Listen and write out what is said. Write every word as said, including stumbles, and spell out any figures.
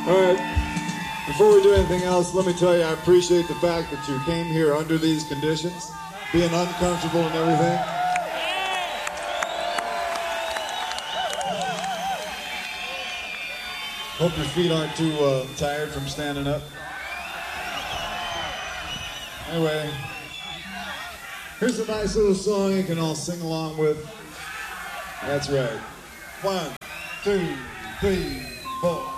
All right, before we do anything else, let me tell you I appreciate the fact that you came here under these conditions, being uncomfortable and everything. Hope your feet aren't too uh, tired from standing up. Anyway, here's a nice little song you can all sing along with. That's right. One, two, three, four.